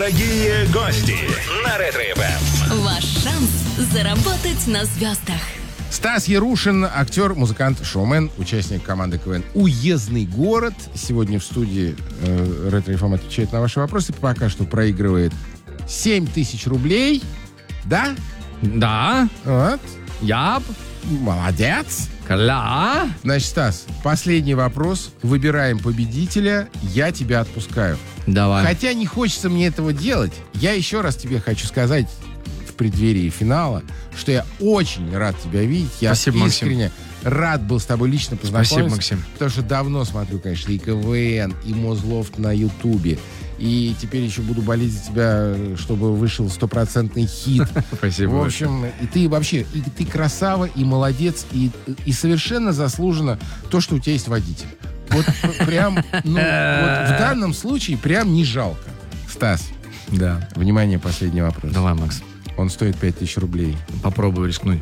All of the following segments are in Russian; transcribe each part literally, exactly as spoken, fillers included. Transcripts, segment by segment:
Дорогие гости на Ретро-эф эм. Ваш шанс заработать на звездах. Стас Ярушин, актер, музыкант, шоумен, участник команды КВН «Уездный город». Сегодня в студии э, Ретро-эф эм отвечает на ваши вопросы. Пока что проигрывает семь тысяч рублей. Да? Да. Вот. Я. Молодец. Кля. Значит, Стас, последний вопрос. Выбираем победителя. Я тебя отпускаю. Давай. Хотя не хочется мне этого делать. Я еще раз тебе хочу сказать в преддверии финала, что я очень рад тебя видеть. Я Спасибо, искренне Максим. рад был с тобой лично познакомиться. Спасибо, Максим. Потому что давно смотрю, конечно, и КВН, и Мозлофт на Ютубе. И теперь еще буду болеть за тебя, чтобы вышел стопроцентный хит. Спасибо. В общем, и ты вообще, и ты красава, и молодец, и, и совершенно заслуженно то, что у тебя есть водитель. Вот прям, ну, вот в данном случае прям не жалко. Стас, Да. внимание, последний вопрос. Давай, Макс. Он стоит пять тысяч рублей. Попробую рискнуть.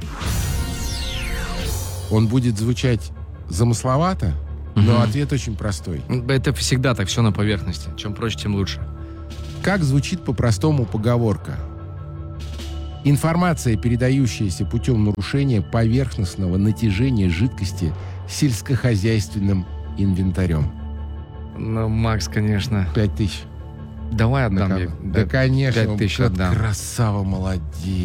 Он будет звучать замысловато, но ответ очень простой. Это всегда так, все на поверхности. Чем проще, тем лучше. Как звучит по-простому поговорка? Информация, передающаяся путем нарушения поверхностного натяжения жидкости сельскохозяйственным инвентарем. Ну, Макс, конечно. Пять тысяч. Давай отдам Да, ей. да, конечно. Пять тысяч Вот отдам. красава, молодец.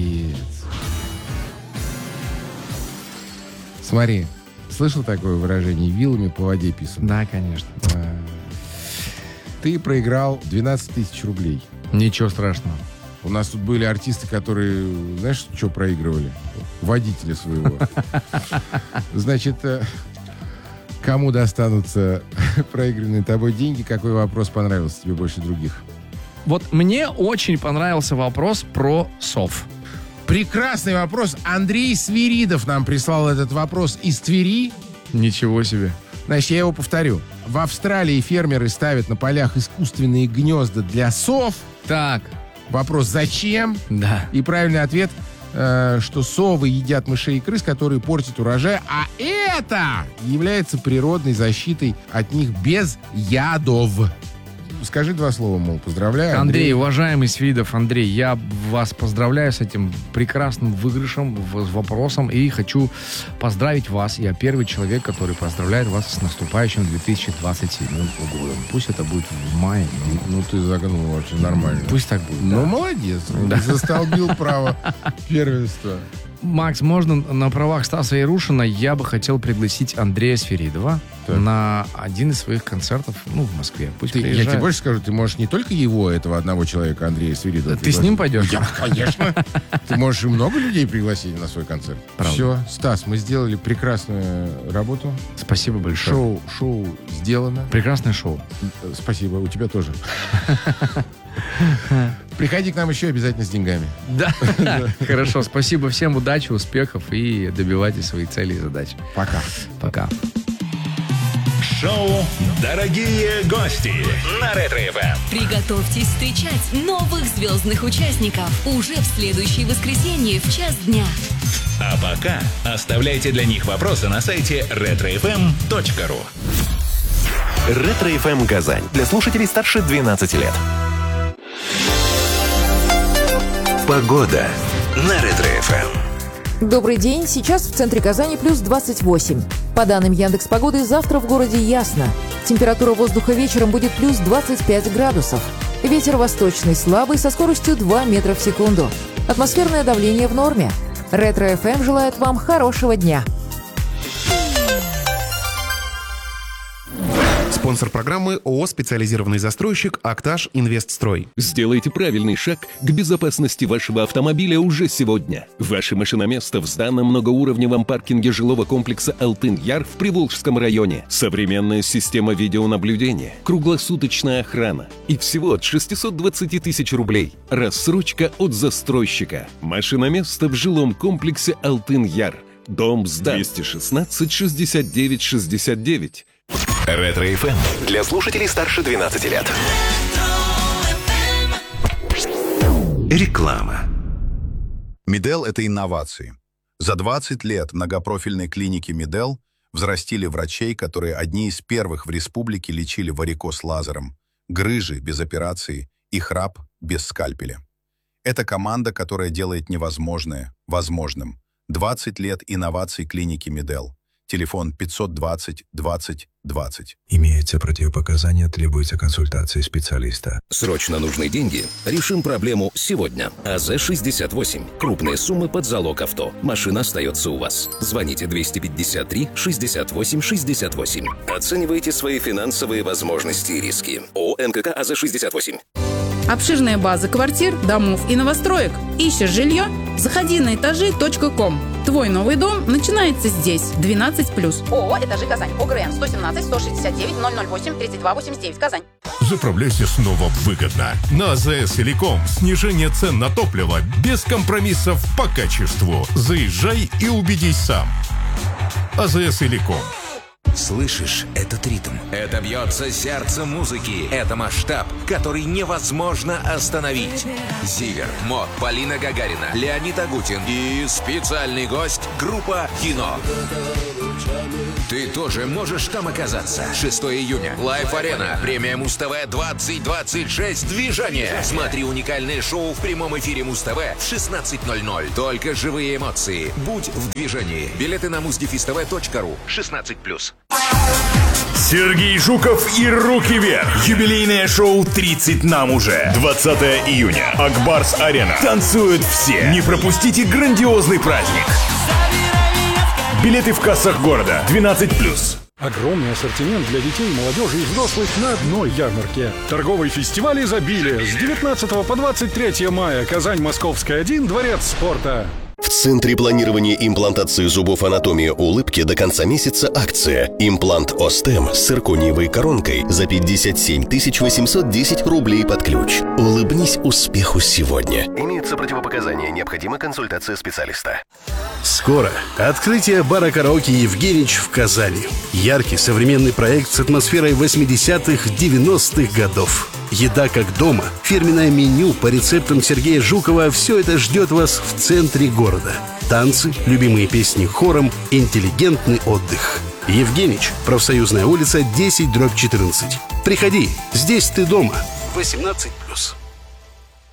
Смотри, слышал такое выражение? Вилами по воде писано. Да, конечно. А, Ты проиграл двенадцать тысяч рублей. Ничего страшного. У нас тут были артисты, которые, знаешь, что проигрывали? Водителя своего. Значит, э, кому достанутся проигранные тобой деньги? Какой вопрос понравился тебе больше других? Вот мне очень понравился вопрос про сов. Прекрасный вопрос. Андрей Свиридов нам прислал этот вопрос из Твери. Ничего себе. Значит, я его повторю. В Австралии фермеры ставят на полях искусственные гнезда для сов. Так, Вопрос, зачем? да. И правильный ответ, э, что совы едят мышей и крыс, которые портят урожай, а это является природной защитой от них без ядов. Скажи два слова, мол, поздравляю. Андрей, уважаемый Свидов, Андрей, я вас поздравляю с этим прекрасным выигрышем, в- вопросом, и хочу поздравить вас. Я первый человек, который поздравляет вас с наступающим две тысячи двадцать седьмым годом. Пусть это будет в мае. но Ну, ты загнул вообще нормально. Пусть так будет. Ну, да. молодец. Застолбил право первенства. Макс, можно на правах Стаса Ярушина я бы хотел пригласить Андрея Сферидова Так. на один из своих концертов, ну, в Москве. Пусть Ты, я приезжает. тебе больше скажу, ты можешь не только его, этого одного человека, Андрея Свиридова. Ты с ним пойдешь? Я, конечно. Ты можешь и много людей пригласить на свой концерт. Правда. Все, Стас, мы сделали прекрасную работу. Спасибо большое. Шоу, шоу сделано. Прекрасное шоу. Спасибо, у тебя тоже. Приходи к нам еще обязательно с деньгами. Да. Хорошо, спасибо всем, удачи, успехов и добивайтесь своих целей и задач. Пока. Пока. Шоу «Дорогие гости» на Ретро-эф эм. Приготовьтесь встречать новых звездных участников уже в следующее воскресенье в час дня. А пока оставляйте для них вопросы на сайте ретро эф эм точка ру. Ретро-эф эм Казань. Для слушателей старше двенадцати лет. Погода на Ретро-эф эм. Добрый день. Сейчас в центре Казани плюс двадцать восемь. По данным Яндекс.Погоды, завтра в городе ясно. Температура воздуха вечером будет плюс двадцать пять градусов. Ветер восточный слабый со скоростью два метра в секунду. Атмосферное давление в норме. Ретро-эф эм желает вам хорошего дня. Спонсор программы ООО «Специализированный застройщик Актаж Инвестстрой». Сделайте правильный шаг к безопасности вашего автомобиля уже сегодня. Ваше машиноместо в сданном многоуровневом паркинге жилого комплекса «Алтын-Яр» в Приволжском районе. Современная система видеонаблюдения, круглосуточная охрана и всего от шестисот двадцати тысяч рублей. Рассрочка от застройщика. Машиноместо в жилом комплексе «Алтын-Яр». Дом сдан. двести шестнадцать шестьдесят девять шестьдесят девять. Ретро-эф эм для слушателей старше двенадцати лет. Реклама. Медел – это инновации. За двадцать лет многопрофильной клиники Медел взрастили врачей, которые одни из первых в республике лечили варикоз лазером, грыжи без операции и храп без скальпеля. Это команда, которая делает невозможное возможным. двадцать лет инноваций клиники Медел. Телефон пятьсот двадцать двадцать двадцать. Имеются противопоказания, требуется консультация специалиста. Срочно нужны деньги? Решим проблему сегодня. АЗ шестьдесят восемь. Крупные суммы под залог авто. Машина остается у вас. Звоните двести пятьдесят три шестьдесят восемь шестьдесят восемь. Оценивайте свои финансовые возможности и риски. ООО НКК АЗ шестьдесят восемь. Обширная база квартир, домов и новостроек. Ищешь жилье? Заходи на этажи точка ком. Твой новый дом начинается здесь. двенадцать плюс. ООО «Этажи Казань». ОГРН сто семнадцать сто шестьдесят девять ноль ноль восемь тридцать два восемьдесят девять. Казань. Заправляйся снова выгодно. На АЗС Телеком снижение цен на топливо без компромиссов по качеству. Заезжай и убедись сам. АЗС Телеком. Слышишь этот ритм? Это бьется сердце музыки. Это масштаб, который невозможно остановить. Зиверт, Мот, Полина Гагарина, Леонид Агутин и специальный гость группа «Кино». Ты тоже можешь там оказаться. шестого июня. Лайф-арена. Премия Муз-ТВ двадцать двадцать шесть. Движение. Смотри уникальное шоу в прямом эфире Муз-ТВ в шестнадцать ноль ноль. Только живые эмоции. Будь в движении. Билеты на муз дефис тэ вэ точка ру. шестнадцать плюс. Сергей Жуков и «Руки вверх». Юбилейное шоу «тридцать нам уже». двадцатого июня. Акбарс Арена. Танцуют все. Не пропустите грандиозный праздник. Билеты в кассах города. двенадцать плюс. Огромный ассортимент для детей, молодежи и взрослых на одной ярмарке. Торговый фестиваль изобилия с девятнадцатого по двадцать третье мая. Казань, Московская, один, Дворец спорта. В Центре планирования и имплантации зубов «Анатомия улыбки» до конца месяца акция. Имплант Остем с циркониевой коронкой за пятьдесят семь тысяч восемьсот десять рублей под ключ. Улыбнись успеху сегодня. Имеются противопоказания, необходима консультация специалиста. Скоро открытие бара караоке «Евгенич» в Казани. Яркий современный проект с атмосферой восьмидесятых-девяностых годов. Еда как дома, фирменное меню по рецептам Сергея Жукова – все это ждет вас в центре города. Танцы, любимые песни хором, интеллигентный отдых. Евгенич, Профсоюзная улица, десять дробь четырнадцать. Приходи, здесь ты дома. восемнадцать плюс.